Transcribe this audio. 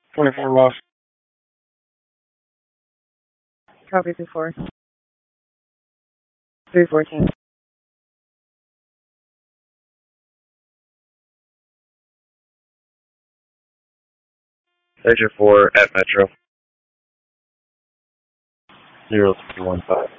24 lost. Copy 24. 314. Ledger 4 at Metro. 0315.